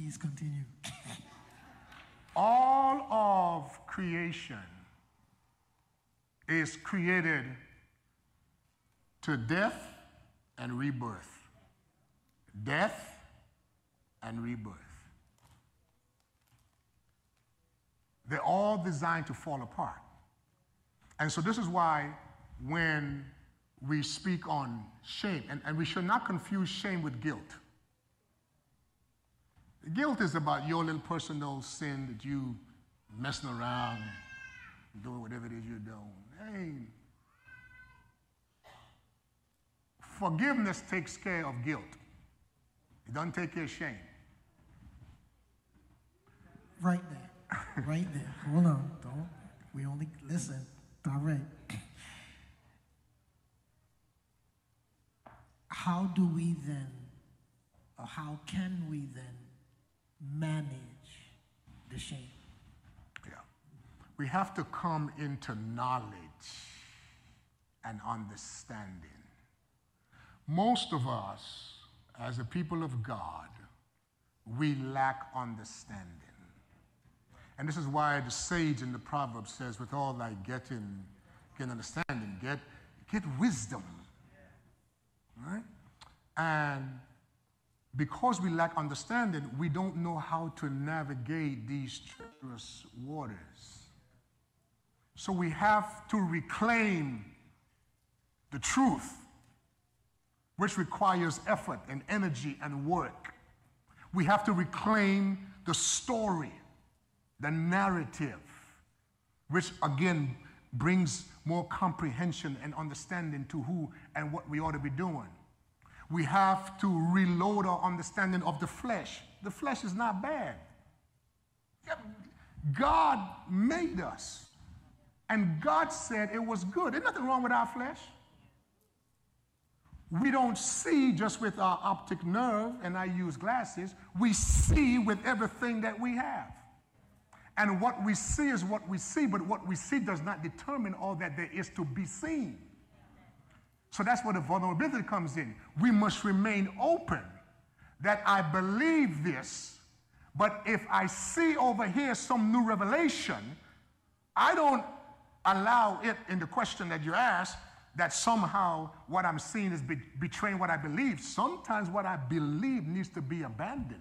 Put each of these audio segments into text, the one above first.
Please continue. All of creation is created to death and rebirth. Death and rebirth. They're all designed to fall apart. And so this is why when we speak on shame, and we should not confuse shame with guilt. Guilt is about your little personal sin that you messing around, doing whatever it is you're doing. Hey, forgiveness takes care of guilt. It doesn't take care of shame. Right there. Right there. Hold on. Don't. We only listen. All right. How do we then, or how can we then manage the shame? Yeah. We have to come into knowledge and understanding. Most of us, as a people of God, we lack understanding. And this is why the sage in the Proverbs says, with all thy getting understanding, get wisdom. Right? And because we lack understanding, we don't know how to navigate these treacherous waters. So we have to reclaim the truth, which requires effort and energy and work. We have to reclaim the story, the narrative, which again brings more comprehension and understanding to who and what we ought to be doing. We have to reload our understanding of the flesh. The flesh is not bad. God made us, and God said it was good. There's nothing wrong with our flesh. We don't see just with our optic nerve, and I use glasses. We see with everything that we have. And what we see is what we see, but what we see does not determine all that there is to be seen. So that's where the vulnerability comes in. We must remain open that I believe this, but if I see over here some new revelation, I don't allow it in the question that you asked that somehow what I'm seeing is betraying what I believe. Sometimes what I believe needs to be abandoned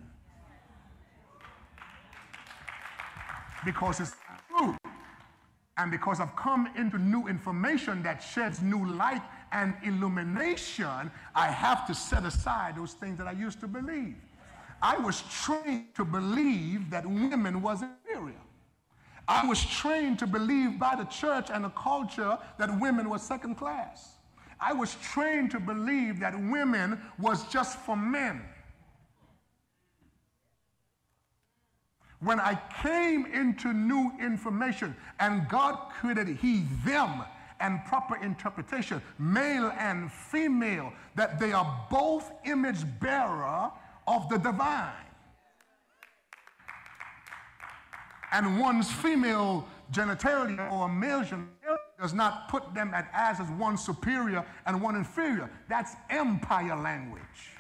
because it's true. And because I've come into new information that sheds new light and illumination, I have to set aside those things that I used to believe. I was trained to believe that women was inferior. I was trained to believe by the church and the culture that women were second class. I was trained to believe that women was just for men. When I came into new information and God created he, them, and proper interpretation, male and female, that they are both image bearer of the divine. And one's female genitalia or male genitalia does not put them at as one superior and one inferior. That's empire language.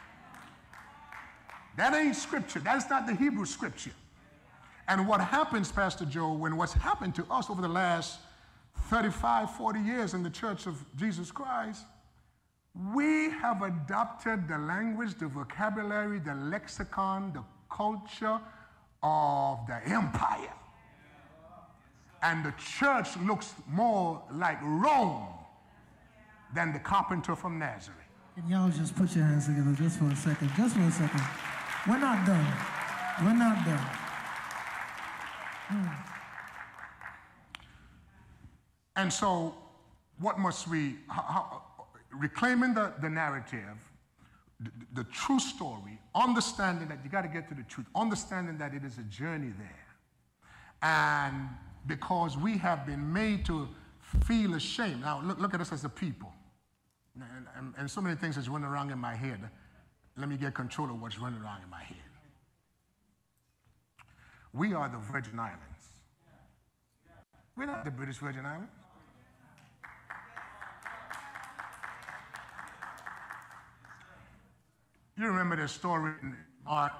That ain't scripture. That's not the Hebrew scripture. And what happens, Pastor Joe, when what's happened to us over the last 35, 40 years in the Church of Jesus Christ, we have adopted the language, the vocabulary, the lexicon, the culture of the empire. And the church looks more like Rome than the carpenter from Nazareth. Can y'all just put your hands together just for a second? Just for a second. We're not done. We're not done. And so, what must we, reclaiming the narrative, the true story, understanding that you got to get to the truth, understanding that it is a journey there. And because we have been made to feel ashamed. Now, look at us as a people. And so many things that's running around in my head. Let me get control of what's running around in my head. We are the Virgin Islands. We're not the British Virgin Islands. You remember the story in Mark